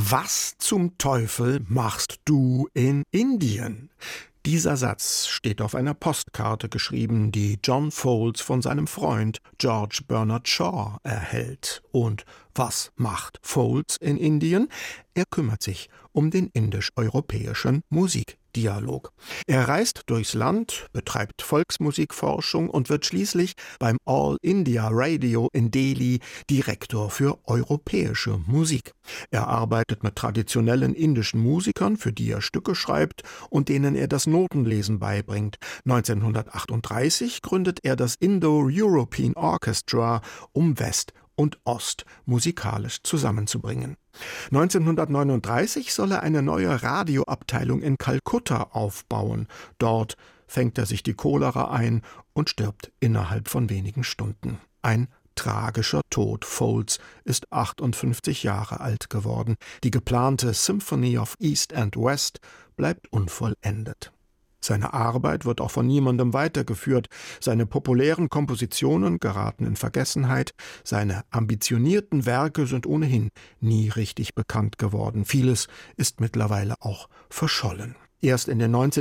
Was zum Teufel machst du in Indien? Dieser Satz steht auf einer Postkarte geschrieben, die John Fowles von seinem Freund George Bernard Shaw erhält. Und was macht Fowles in Indien? Er kümmert sich um den indisch-europäischen Musikdialog. Er reist durchs Land, betreibt Volksmusikforschung und wird schließlich beim All India Radio in Delhi Direktor für europäische Musik. Er arbeitet mit traditionellen indischen Musikern, für die er Stücke schreibt und denen er das Notenlesen beibringt. 1938 gründet er das Indo-European Orchestra, um West und Ost musikalisch zusammenzubringen. 1939 soll er eine neue Radioabteilung in Kalkutta aufbauen. Dort fängt er sich die Cholera ein und stirbt innerhalb von wenigen Stunden. Ein tragischer Tod. Fowles ist 58 Jahre alt geworden. Die geplante Symphony of East and West bleibt unvollendet. Seine Arbeit wird auch von niemandem weitergeführt. Seine populären Kompositionen geraten in Vergessenheit. Seine ambitionierten Werke sind ohnehin nie richtig bekannt geworden. Vieles ist mittlerweile auch verschollen. Erst in den